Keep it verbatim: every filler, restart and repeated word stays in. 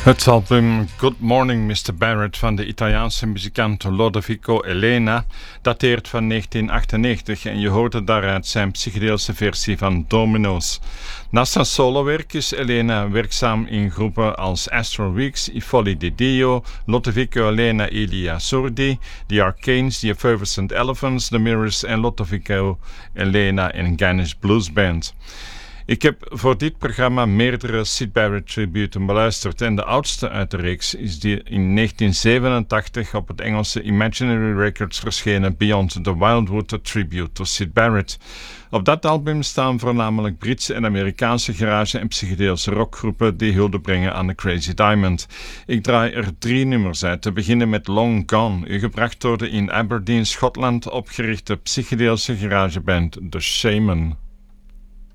Het album Good Morning mister Barrett van de Italiaanse muzikant Lodovico Elena dateert van negentien achtennegentig en je hoorde daaruit zijn psychedeelse versie van Domino's. Naast zijn solowerk is Elena werkzaam in groepen als Astral Weeks, I Folli di Dio, Lodovico Elena e gli Assurdi, The Arcanes, The Effervescent Elephants, The Mirrors en Lodovico Elena en Ganesh Blues Band. Ik heb voor dit programma meerdere Syd Barrett tributen beluisterd en de oudste uit de reeks is die in negentien zevenentachtig op het Engelse Imaginary Records verschenen Beyond the Wildwood, a tribute to Syd Barrett. Op dat album staan voornamelijk Britse en Amerikaanse garage- en psychedeelse rockgroepen die hulde brengen aan de Crazy Diamond. Ik draai er drie nummers uit, te beginnen met Long Gone, gebracht door de in Aberdeen, Schotland opgerichte psychedeelse garageband The Shaman.